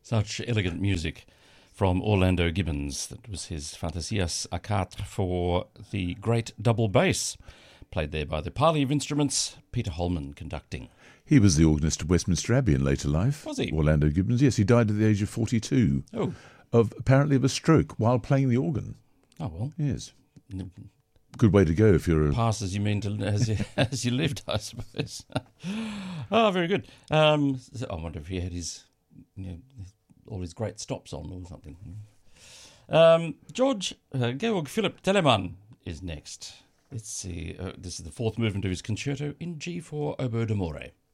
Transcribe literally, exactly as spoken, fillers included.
Such elegant music from Orlando Gibbons. That was his Fantasias à quatre for the great double bass, played there by the Parley of Instruments, Peter Holman conducting. He was the organist of Westminster Abbey in later life. Was he? Orlando Gibbons, yes. He died at the age of forty-two. Oh. Of apparently of a stroke while playing the organ. Oh, well. Yes. Good way to go if you're a... Pass as you mean to, as you, as you lived, I suppose. Oh, very good. Um, so I wonder if he had his, you know, all his great stops on or something. Um, George uh, Georg Philipp Telemann is next. Let's see. Uh, this is the fourth movement of his concerto in G for oboe d'amore.